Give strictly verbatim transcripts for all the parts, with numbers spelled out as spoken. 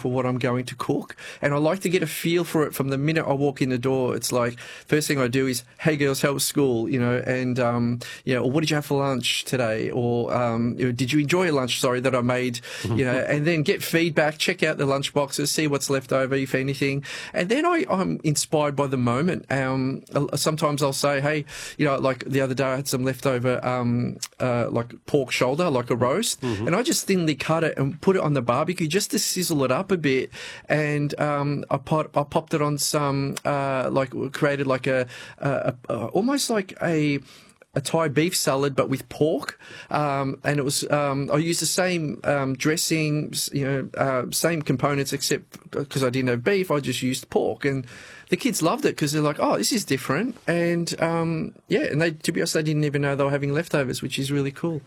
for what I'm going to cook. And I like to get a feel for it from the minute I walk in the door. It's like, first thing I do is, hey girls, how was school? You know, and, um, you know, or what did you have for lunch today? Or, um, you know, did you enjoy your lunch? Sorry, that I made, you know, and then get feedback, check out the lunch boxes, see what's left over, if anything. And then I, I'm inspired by the moment. Um, sometimes I'll say, hey, you know, like the other day I had some leftover, um, uh, like pork shoulder, like a roast, mm-hmm. and I just thinly cut it and put it on the barbecue just to sizzle it up a bit. And, um, I pot, I popped it on some, uh, like created like a, a, a almost like a, a Thai beef salad, but with pork. Um, and it was, um, I used the same, um, dressing, you know, uh, same components, except because I didn't have beef, I just used pork. And the kids loved it because they're like, oh, this is different. And, um, yeah, and they, to be honest, they didn't even know they were having leftovers, which is really cool.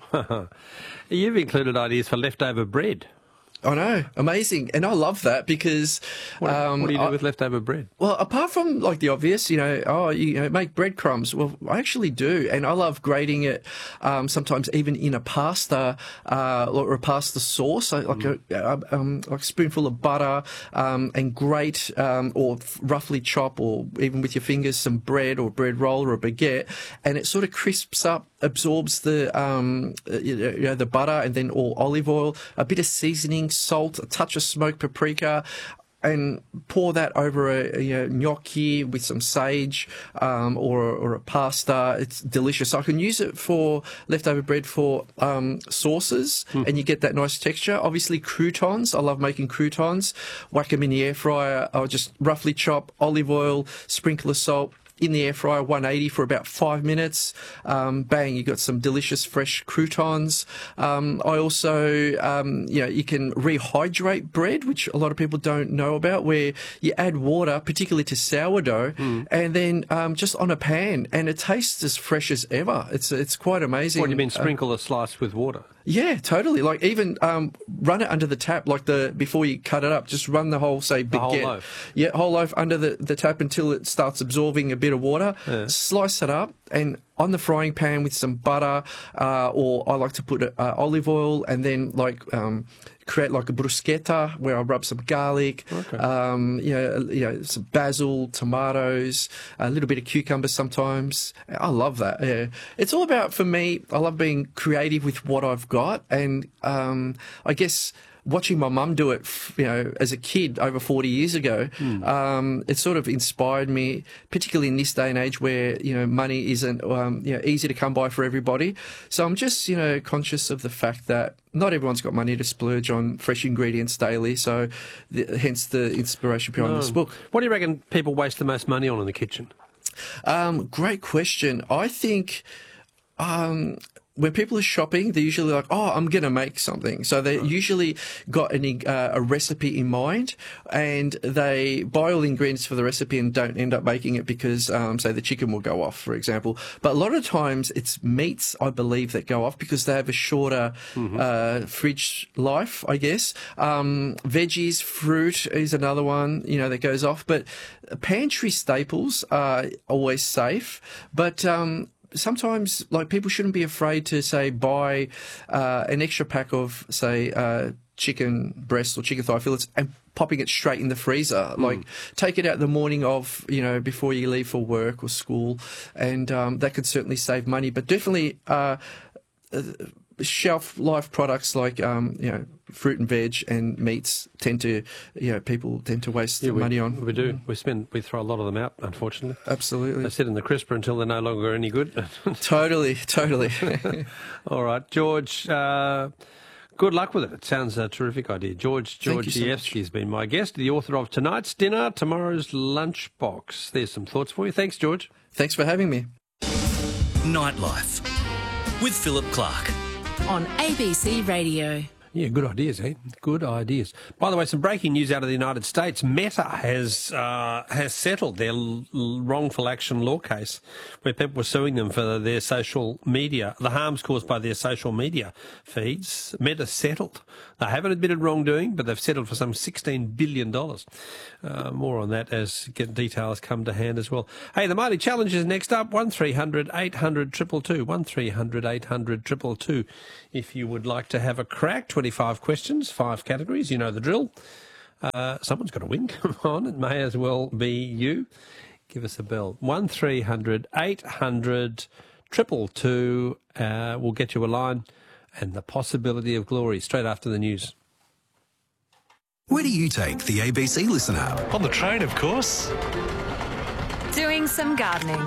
You've included ideas for leftover bread. I know, amazing. And I love that because... What, um, what do you do I, with leftover bread? Well, apart from like the obvious, you know, oh, you know, make breadcrumbs. Well, I actually do. And I love grating it um, sometimes even in a pasta uh, or a pasta sauce, like, mm. a, um, like a spoonful of butter um, and grate um, or roughly chop, or even with your fingers, some bread or bread roll or a baguette. And it sort of crisps up, absorbs the um, you know, the butter, and then all olive oil, a bit of seasoning, salt, a touch of smoked paprika, and pour that over a, you know, gnocchi with some sage um, or, or a pasta. It's delicious. I can use it for leftover bread for um, sauces, mm. and you get that nice texture. Obviously, croutons. I love making croutons. Whack them in the air fryer. I'll just roughly chop, olive oil, sprinkle of salt, in the air fryer, one eighty for about five minutes. Um, bang, you got some delicious fresh croutons. Um, I also, um, you know, you can rehydrate bread, which a lot of people don't know about, where you add water, particularly to sourdough, mm. and then um, just on a pan, and it tastes as fresh as ever. It's it's quite amazing. What do you mean, sprinkle uh, a slice with water? Yeah, totally. Like even um, run it under the tap, like the before you cut it up. Just run the whole, say, baguette. The whole loaf. Yeah, whole loaf under the, the tap until it starts absorbing a bit of water. Yeah. Slice it up, and on the frying pan with some butter, uh, or I like to put uh, olive oil, and then like um, create like a bruschetta where I rub some garlic, okay. um, you know, you know, some basil, tomatoes, a little bit of cucumber sometimes. I love that. Yeah, it's all about, for me, I love being creative with what I've got, and um, I guess watching my mum do it, you know, as a kid over forty years ago, mm. um, it sort of inspired me, particularly in this day and age where, you know, money isn't, um, you know, easy to come by for everybody. So I'm just, you know, conscious of the fact that not everyone's got money to splurge on fresh ingredients daily. So the, hence the inspiration behind no. this book. What do you reckon people waste the most money on in the kitchen? Um, great question. I think... Um, when people are shopping, they're usually like, oh, I'm going to make something. So they right. usually got an, uh, a recipe in mind, and they buy all the ingredients for the recipe and don't end up making it because, um, say, the chicken will go off, for example. But a lot of times it's meats, I believe, that go off because they have a shorter mm-hmm. uh, fridge life, I guess. Um, veggies, fruit is another one, you know, that goes off. But pantry staples are always safe. But... Um, sometimes, like, people shouldn't be afraid to, say, buy uh, an extra pack of, say, uh, chicken breast or chicken thigh fillets and popping it straight in the freezer. Mm. Like, take it out the morning of, you know, before you leave for work or school, and um, that could certainly save money. But definitely uh, uh, shelf life products like, um, you know, fruit and veg and meats tend to, you know, people tend to waste yeah, we, money on. We do. We spend, we throw a lot of them out, unfortunately. Absolutely. They sit in the crisper until they're no longer any good. Totally, totally. All right, George, uh, good luck with it. It sounds a terrific idea. George Georgievsky has been my guest, the author of Tonight's Dinner, Tomorrow's Lunchbox. There's some thoughts for you. Thanks, George. Thanks for having me. Nightlife with Philip Clark. On A B C Radio. Yeah, good ideas, eh? Good ideas. By the way, some breaking news out of the United States. Meta has uh, has settled their l- wrongful action law case where people were suing them for their social media, the harms caused by their social media feeds. Meta settled. They haven't admitted wrongdoing, but they've settled for some sixteen billion dollars. Uh, more on that as get details come to hand as well. Hey, the Mighty Challenge is next up. one three hundred eight hundred two two two. one three hundred eight hundred two two two. If you would like to have a crack, twenty-five questions, five categories, you know the drill. Uh, someone's got a win. Come on, it may as well be you. Give us a bell. one three hundred eight hundred two two two. Uh, we'll get you a line and the possibility of glory straight after the news. Where do you take the A B C Listen app? On the train, of course. Doing some gardening.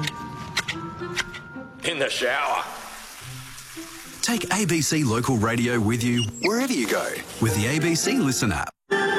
In the shower. Take A B C Local Radio with you wherever you go with the A B C Listen app.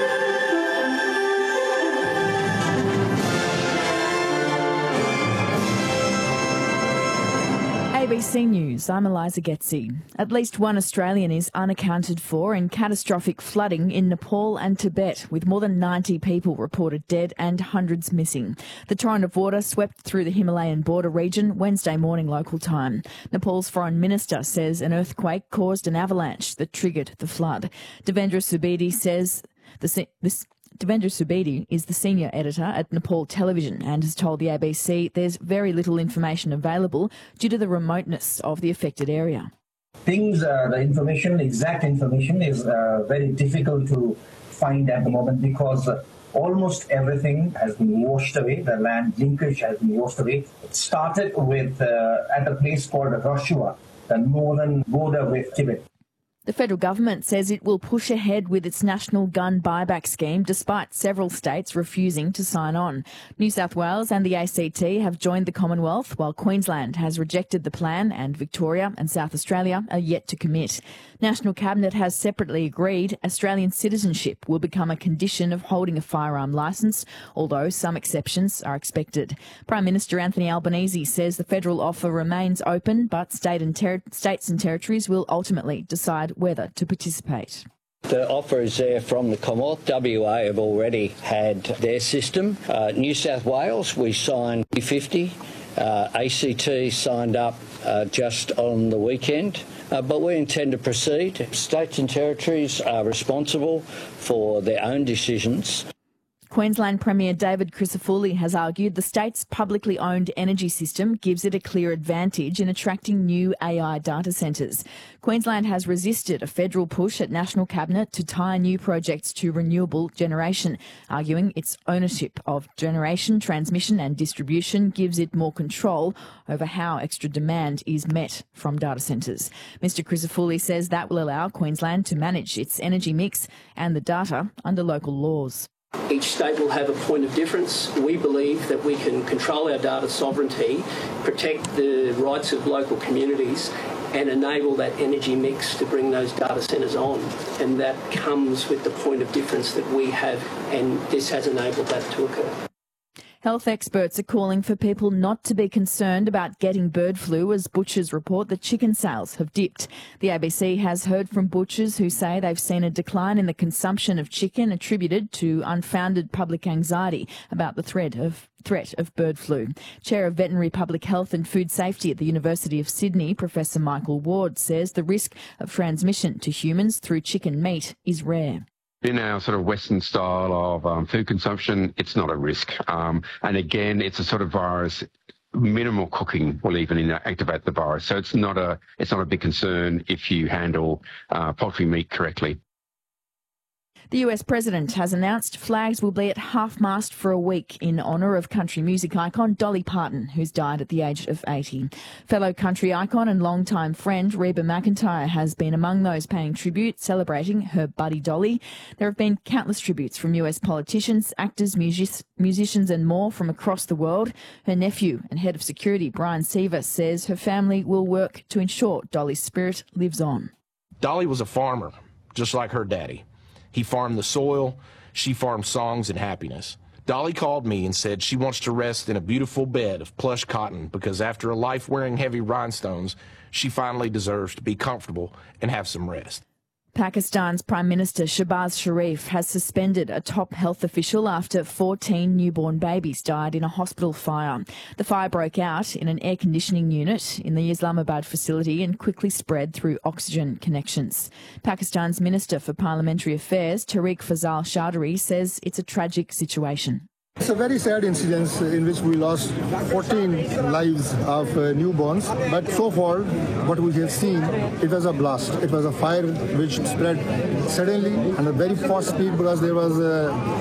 A B C News, I'm Eliza Getzi. At least one Australian is unaccounted for in catastrophic flooding in Nepal and Tibet, with more than ninety people reported dead and hundreds missing. The torrent of water swept through the Himalayan border region Wednesday morning local time. Nepal's foreign minister says an earthquake caused an avalanche that triggered the flood. Devendra Subedi says the, this Devendra Subedi is the senior editor at Nepal Television and has told the A B C there's very little information available due to the remoteness of the affected area. Things, uh, the information, exact information is uh, very difficult to find at the moment because uh, almost everything has been washed away. The land linkage has been washed away. It started with uh, at a place called Rashua, the northern border with Tibet. The federal government says it will push ahead with its national gun buyback scheme despite several states refusing to sign on. New South Wales and the A C T have joined the Commonwealth, while Queensland has rejected the plan and Victoria and South Australia are yet to commit. National Cabinet has separately agreed Australian citizenship will become a condition of holding a firearm licence, although some exceptions are expected. Prime Minister Anthony Albanese says the federal offer remains open, but state and ter- states and territories will ultimately decide whether to participate. The offer is there from the Commonwealth. W A have already had their system. Uh, New South Wales, we signed fifty. Uh, A C T signed up uh, just on the weekend. Uh, but we intend to proceed. States and territories are responsible for their own decisions. Queensland Premier David Crisafulli has argued the state's publicly owned energy system gives it a clear advantage in attracting new A I data centres. Queensland has resisted a federal push at National Cabinet to tie new projects to renewable generation, arguing its ownership of generation, transmission and distribution gives it more control over how extra demand is met from data centres. Mister Crisafulli says that will allow Queensland to manage its energy mix and the data under local laws. Each state will have a point of difference. We believe that we can control our data sovereignty, protect the rights of local communities and enable that energy mix to bring those data centres on. And that comes with the point of difference that we have, and this has enabled that to occur. Health experts are calling for people not to be concerned about getting bird flu as butchers report that chicken sales have dipped. The A B C has heard from butchers who say they've seen a decline in the consumption of chicken attributed to unfounded public anxiety about the threat of threat of bird flu. Chair of Veterinary Public Health and Food Safety at the University of Sydney, Professor Michael Ward, says the risk of transmission to humans through chicken meat is rare. In our sort of Western style of um, food consumption, it's not a risk. Um, and again, it's a sort of virus. Minimal cooking will even activate the virus. So it's not a it's not a big concern if you handle uh, poultry meat correctly. The U S President has announced flags will be at half-mast for a week in honour of country music icon Dolly Parton, who's died at the age of eighty. Fellow country icon and longtime friend Reba McEntire has been among those paying tribute, celebrating her buddy Dolly. There have been countless tributes from U S politicians, actors, music- musicians and more from across the world. Her nephew and head of security, Brian Seaver, says her family will work to ensure Dolly's spirit lives on. Dolly was a farmer, just like her daddy. He farmed the soil, she farmed songs and happiness. Dolly called me and said she wants to rest in a beautiful bed of plush cotton because after a life wearing heavy rhinestones, she finally deserves to be comfortable and have some rest. Pakistan's Prime Minister Shahbaz Sharif has suspended a top health official after fourteen newborn babies died in a hospital fire. The fire broke out in an air conditioning unit in the Islamabad facility and quickly spread through oxygen connections. Pakistan's Minister for Parliamentary Affairs, Tariq Fazal Chowdhury, says it's a tragic situation. It's a very sad incident in which we lost fourteen lives of uh, newborns. But so far, what we have seen, it was a blast. It was a fire which spread suddenly and a very fast speed because there was a